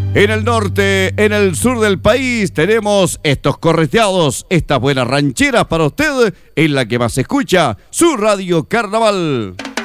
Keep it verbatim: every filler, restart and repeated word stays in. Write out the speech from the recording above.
En el norte, en el sur del país, tenemos estos correteados, estas buenas rancheras para usted, en la que más se escucha, su Radio Carnaval.